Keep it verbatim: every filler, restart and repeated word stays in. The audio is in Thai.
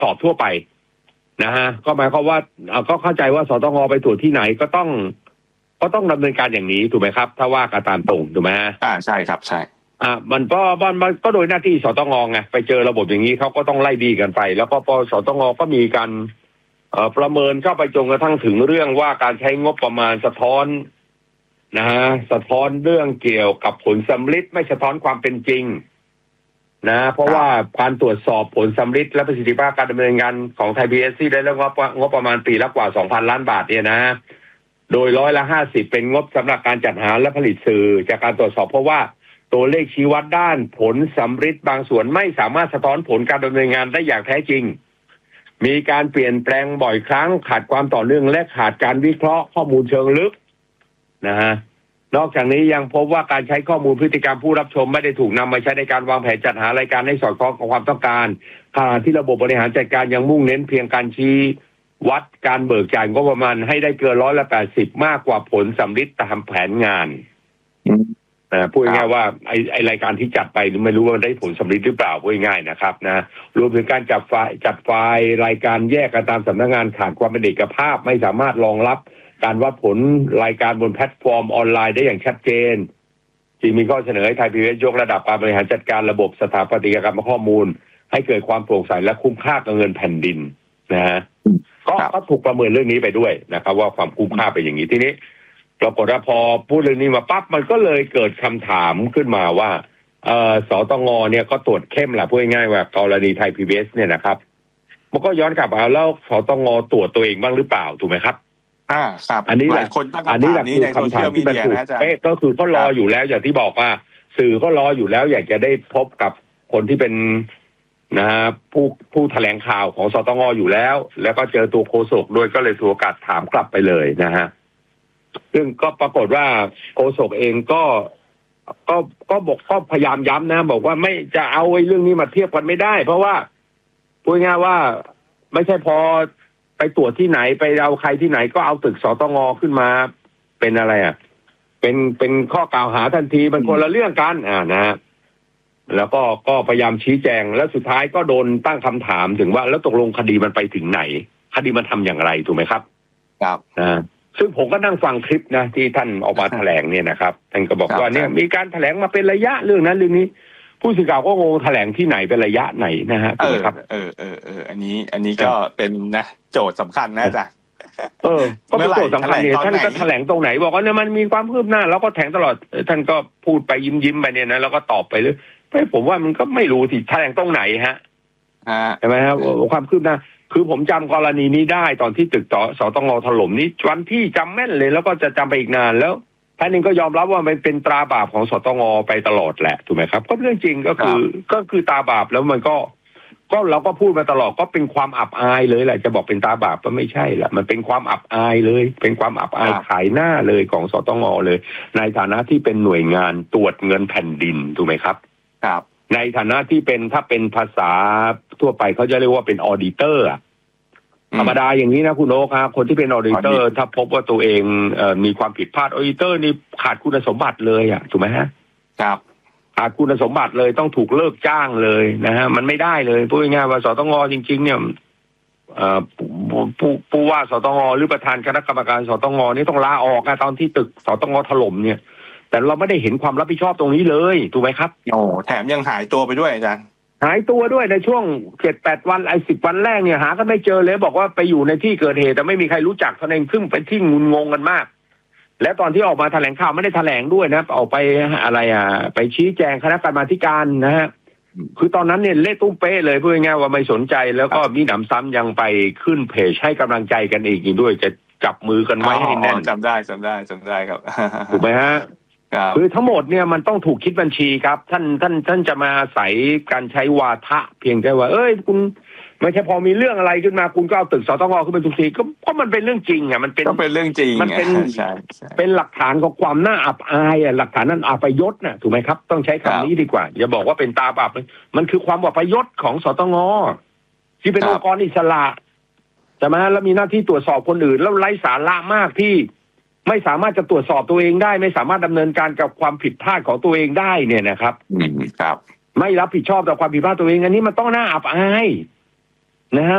สอบทั่วไปนะฮะก็หมายความว่าก็เข้าใจว่าสตงไปตรวจที่ไหนก็ต้องก็ต้องดำเนินการอย่างนี้ถูกไหมครับถ้าว่ากันตามตรงถูกไหมฮะอ่าใช่ครับใช่อ่ามันก็มันมันก็โดยหน้าที่สตงไงไปเจอระบบอย่างนี้เขาก็ต้องไล่ดีกันไป แล้วก็พอสตงก็มีการเอ่อประเมินเข้าไปจนกระทั่งถึงเรื่องว่าการใช้งบประมาณสะท้อนนะฮะสะท้อนเรื่องเกี่ยวกับผลสำลิดไม่สะท้อนความเป็นจริงนะเพราะว่าการตรวจสอบผลสำลิดและประสิทธิภาพการดำเนินงานของไทย พี บี เอส ที่ได้รับงบประมาณปีละกว่า สองพัน ล้านบาทเนี่ยนะโดยร้อยละห้าสิบเป็นงบสำหรับการจัดหาและผลิตสื่อจากการตรวจสอบเพราะว่าตัวเลขชี้วัดด้านผลสำลิดบางส่วนไม่สามารถสะท้อนผลการดำเนินงานได้อย่างแท้จริงมีการเปลี่ยนแปลงบ่อยครั้งขาดความต่อเนื่องและขาดการวิเคราะห์ข้อมูลเชิงลึกนะฮะนอกจากนี้ยังพบว่าการใช้ข้อมูลพฤติกรรมผู้รับชมไม่ได้ถูกนำมาใช้ในการวางแผนจัดหารายการให้สอดคล้องกับความต้องการขณะที่ระบบบริหารจัดการยังมุ่งเน้นเพียงการชี้วัดการเบิกจ่ายงบประมาณให้ได้เกินร้อยละแปดสิบมากกว่าผลสำลิดตามแผนงานนะพูดง่ายๆว่าไอ้ไอ้รายการที่จัดไปไม่รู้ว่าได้ผลสำลิดหรือเปล่าพูดง่ายๆนะครับนะรวมถึงการจัดไฟล์จัดไฟล์รายการแยกกันตามสำนักงานขาดความเป็นเอกภาพไม่สามารถรองรับการวัดผลรายการบนแพลตฟอร์มออนไลน์ได้อย่างชัดเจนจึงมีข้อเสนอให้ไทย พี บี เอส ยกระดับการบริหารจัดการระบบสถาปัตยกรรมข้อมูลให้เกิดความโปร่งใสและคุ้มค่ากับเงินแผ่นดินนะฮะก็ก็ถูกประเมินเรื่องนี้ไปด้วยนะครับว่าความคุ้มค่าเป็นอย่างนี้ทีนี้ปรากฏว่าพอพูดเรื่องนี้มาปั๊บมันก็เลยเกิดคำถามขึ้นมาว่าเอ่อสตงเนี่ยก็ตรวจเข้มแหละพูดง่ายๆว่ากรณีไทย พี บี เอส เนี่ยนะครับมันก็ย้อนกลับมาแล้วสตงตรวจตัวเองบ้างหรือเปล่าถูกไหมครับอ่าครับอันนี้แหละคนตั้งอันนี้แหละนี้คือในโซเชียลมีเดียนะอาจารย์ก็คือเขารออยู่แล้วอย่างที่บอกว่าสื่อก็รออยู่แล้วอยากจะได้พบกับคนที่เป็นนะฮะผู้ผู้แถลงข่าวของสตงอยู่แล้วแล้วก็เจอตัวโฆษกด้วยก็เลยถือโอกาสถามกลับไปเลยนะฮะซึ่งก็ปรากฏว่าโฆษกเองก็ก็ก็บอกก็พยายามย้ำนะบอกว่าไม่จะเอาไอ้เรื่องนี้มาเทียบกันไม่ได้เพราะว่าพูดง่ายว่าไม่ใช่พอไปตรวจที่ไหนไปเอาใครที่ไหนก็เอาตึกสตงขึ้นมาเป็นอะไรอ่ะเป็นเป็นข้อกล่าวหาทันทีมันคนละเรื่องกันอ่านะฮะแล้วก็ก็พยายามชี้แจงแล้วสุดท้ายก็โดนตั้งคำถามถึงว่าแล้วตกลงคดีมันไปถึงไหนคดีมันทำอย่างไรถูกไหมครับครับนะซึ่งผมก็นั่งฟังคลิปนะที่ท่านออกมาแถลงเนี่ยนะครับท่านก็บอกว่าเนี่ยมีการแถลงมาเป็นระยะเรื่องนั้นเรื่องนี้ผู้สื่อข่าวก็งงแถลงที่ไหนเป็นระยะไหนนะฮะถูกไหมครับเออเออเอออันนี้อันนี้ก็เป็นนะโจทย์สำคัญนะจ๊ะเออก็เป็นโจทย์สำคัญเนี่ยท่านก็แถลงตรงไหนบอกว่าเนี่ยมันมีความคืบหน้าแล้วก็แถลงตลอดท่านก็พูดไปยิ้มยิ้มไปเนี่ยนะแล้วก็ตอบไปเลยผมว่ามันก็ไม่รู้สิแถลงตรงไหนฮะใช่ไหมครับความคืบหน้าคือผมจำกรณีนี้ได้ตอนที่ตึกต่อสตงถล่มนี้วันที่จำแม่นเลยแล้วก็จะจำไปอีกนานแล้วท่านเองก็ยอมรับว่ามันเป็นตราบาปของสตงไปตลอดแหละถูกไหมครับก็เรื่องจริงก็คือก็คือตาบาปแล้วมันก็ก็เราก็พูดมาตลอดก็เป็นความอับอายเลยแหละจะบอกเป็นตาบาปก็ไม่ใช่ละมันเป็นความอับอายเลยเป็นความอับอายขายหน้าเลยของสตงเลยในฐานะที่เป็นหน่วยงานตรวจเงินแผ่นดินถูกไหมครับครับในฐานะที่เป็นถ้าเป็นภาษาทั่วไปเขาจะเรียกว่าเป็นออดิเตอร์ธรรมดาอย่างนี้นะคุณโอ๊คครับคนที่เป็นออดิเตอร์ถ้าพบว่าตัวเองเอ่อมีความผิดพลาดออดิเตอร์นี่ขาดคุณสมบัติเลยอ่ะถูกไหมฮะครับขาดคุณสมบัติเลยต้องถูกเลิกจ้างเลยนะฮะมันไม่ได้เลยพูดง่ายๆว่าสตงจริงๆเนี่ยเอ่อผู้ผู้ว่าสตงหรือประธานคณะกรรมการสตงนี่ต้องลาออกนะตอนที่ตึกสตงถล่มเนี่ยแต่เราไม่ได้เห็นความรับผิดชอบตรงนี้เลยถูกไหมครับโอ้แถมยังหายตัวไปด้วยอาจารย์หายตัวด้วยในช่วงเจ็ดแปดวันไอ้สิบวันแรกเนี่ยหาก็ไม่เจอเลยบอกว่าไปอยู่ในที่เกิดเหตุแต่ไม่มีใครรู้จักเท่านั้นซึ่งเป็นที่งุนงงกันมากและตอนที่ออกมาแถลงข่าวไม่ได้แถลงด้วยนะออกไปอะไรอ่ะไปชี้แจงคณะกรรมาธิการนะฮะคือตอนนั้นเนี่ยเละตุ้มเป๊ะเลยพูดง่ายๆว่าไม่สนใจแล้วก็มีหนำซ้ำยังไปขึ้นเพจให้กำลังใจกันอีกด้วยจะจับมือกันไว้ให้แน่นจำได้จำได้จำได้ครับถูกไหมฮะคือทั้งหมดเนี่ยมันต้องถูกคิดบัญชีครับท่านท่านท่านจะมาอาศัยการใช้วาทะเพียงแค่ว่าเอ้ยคุณไม่ใช่พอมีเรื่องอะไรขึ้นมาคุณก็เอาตึกสตงขึ้นเป็นทุกทีก็เพราะมันเป็นเรื่องจริงอ่ะมันเป็นก็เป็นเรื่องจริงมันเป็นเป็นหลักฐานของความน่าอับอายอ่ะหลักฐานนั้นอัปยศน่ะถูกไหมครับต้องใช้คำนี้ดีกว่าอย่าบอกว่าเป็นตาบาปมันคือความอัปยศของสตงที่เป็นองค์กรอิสระใช่ไหมแล้วมีหน้าที่ตรวจสอบคนอื่นแล้วไร้สาระมากที่ไม่สามารถจะตรวจสอบตัวเองได้ไม่สามารถดำเนินการกับความผิดพลาดของตัวเองได้เนี่ยนะครับครับไม่รับผิดชอบต่อความผิดพลาดตัวเองอันนี้มันต้องน่าอับอายนะฮะ